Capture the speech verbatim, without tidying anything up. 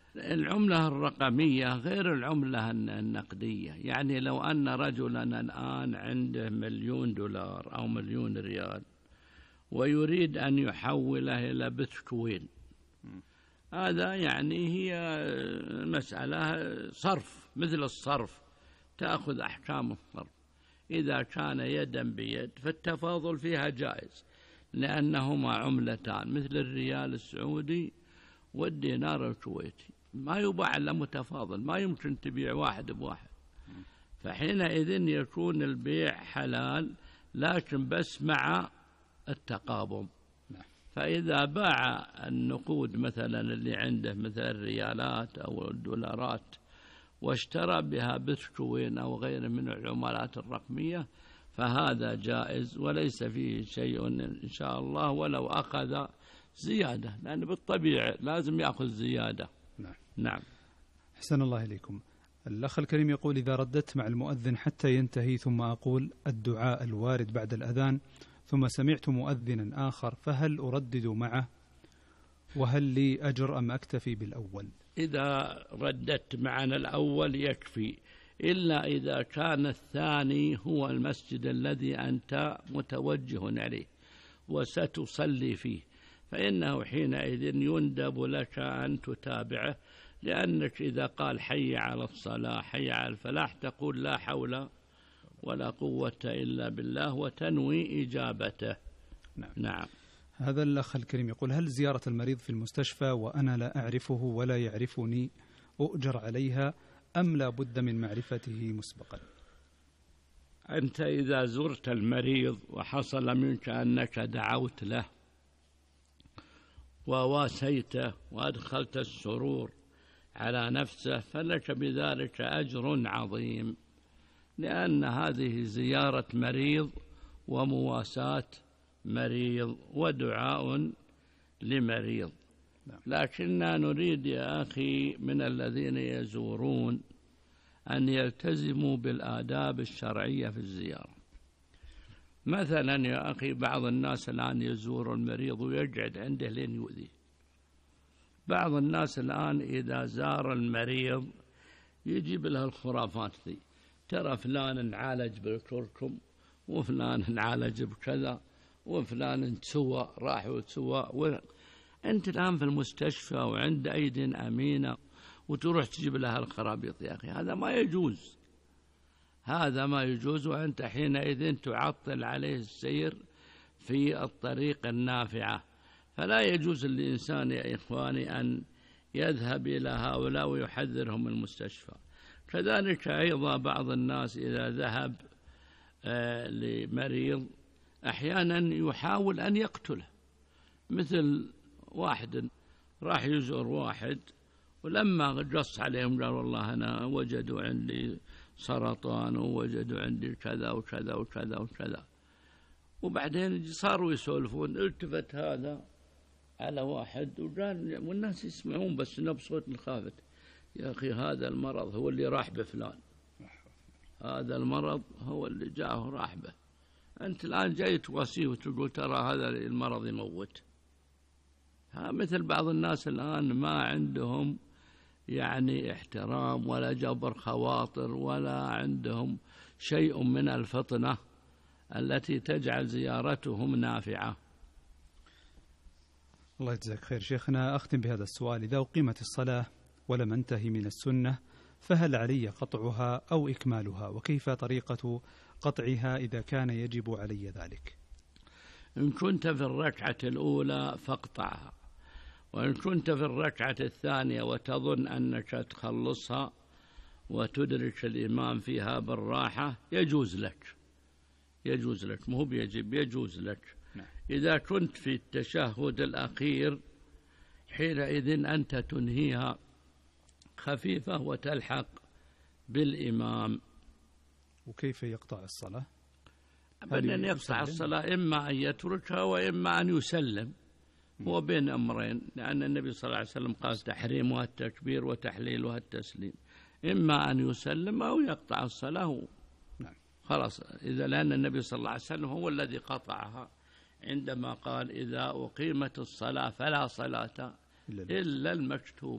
العملة الرقمية غير العملة النقدية. يعني لو أن رجلا الآن عنده مليون دولار أو مليون ريال ويريد أن يحوله إلى بيتكوين، هذا يعني هي مسألة صرف مثل الصرف، تأخذ أحكام الصرف. إذا كان يدا بيد فالتفاضل فيها جائز، لأنهما عملتان مثل الريال السعودي والدينار الكويتي، ما يباع إلا متفاضل، ما يمكن تبيع واحد بواحد. فحينئذ يكون البيع حلال، لكن بس مع التقابض. فإذا باع النقود مثلا اللي عنده مثل الريالات أو الدولارات واشترى بها بيتكوين أو غيره من العملات الرقمية فهذا جائز وليس فيه شيء إن شاء الله، ولو أخذ زيادة، لأن بالطبيعة لازم يأخذ زيادة. نعم. نعم. أحسن الله إليكم. الأخ الكريم يقول: إذا رددت مع المؤذن حتى ينتهي ثم أقول الدعاء الوارد بعد الأذان ثم سمعت مؤذنا آخر، فهل أردد معه؟ وهل لي أجر أم أكتفي بالأول؟ إذا رددت معنا الأول يكفي، إلا إذا كان الثاني هو المسجد الذي أنت متوجه عليه وستصلي فيه، فإنه حينئذ يندب لك أن تتابعه، لأنك إذا قال حي على الصلاة حي على الفلاح تقول لا حول ولا قوة إلا بالله وتنوي إجابته. نعم. نعم. هذا الأخ الكريم يقول: هل زيارة المريض في المستشفى وأنا لا أعرفه ولا يعرفني أؤجر عليها أم لا بد من معرفته مسبقا؟ أنت إذا زرت المريض وحصل منك أنك دعوت له وواسيته وأدخلت السرور على نفسه فلك بذلك أجر عظيم، لأن هذه زيارة مريض ومواساة مريض ودعاء لمريض. لكننا نريد يا أخي من الذين يزورون أن يلتزموا بالآداب الشرعية في الزيارة. مثلا يا أخي بعض الناس الآن يزور المريض ويقعد عنده لين يؤذيه. بعض الناس الآن إذا زار المريض يجيب له الخرافات ذي، ترى فلان نعالج بالكركم وفلان نعالج بكذا وفلان تسوى راح وتسوى و... أنت الآن في المستشفى وعند أيد أمينة وتروح تجيب لها الخرابيط يا أخي، هذا ما يجوز، هذا ما يجوز، وأنت حينئذ تعطل عليه السير في الطريق النافعة. فلا يجوز للإنسان يا إخواني أن يذهب إلى هؤلاء ويحذرهم من المستشفى. كذلك أيضا بعض الناس إذا ذهب آه لمريض أحيانا يحاول أن يقتله، مثل واحد راح يزور واحد ولما قص عليهم قال والله أنا وجدوا عندي سرطان ووجدوا عندي كذا وكذا وكذا وكذا، وبعدين صاروا يسولفون، التفت هذا على واحد وقال والناس يسمعون بس بصوت الخافت: يا أخي هذا المرض هو اللي راح بفلان، هذا المرض هو اللي جاءه راح به، أنت الآن جاي تواسيه وتقول ترى هذا المرض يموت. ها مثل بعض الناس الآن ما عندهم يعني احترام ولا جبر خواطر ولا عندهم شيء من الفطنة التي تجعل زيارتهم نافعة. الله يجزاك خير شيخنا. أختم بهذا السؤال: إذا أقيمت الصلاة ولم أنتهي من السنة فهل علي قطعها أو إكمالها؟ وكيف طريقة قطعها إذا كان يجب علي ذلك؟ إن كنت في الركعة الأولى فاقطعها، وإن كنت في الركعة الثانية وتظن أنك تخلصها وتدرك الإمام فيها بالراحة يجوز لك، يجوز لك، مو بيجب، يجوز لك. إذا كنت في التشهد الأخير حينئذ أنت تنهيها خفيفة وتلحق بالإمام. وكيف يقطع الصلاة؟ أبدا يقطع الصلاة إما أن يتركها وإما أن يسلم، هو بين أمرين، لأن النبي صلى الله عليه وسلم قال تحريمها التكبير وتحليلها التسليم، إما أن يسلم أو يقطع الصلاة. نعم. خلاص، إذا لأن النبي صلى الله عليه وسلم هو الذي قطعها عندما قال إذا أقيمت الصلاة فلا صلاة إلا المكتوبة.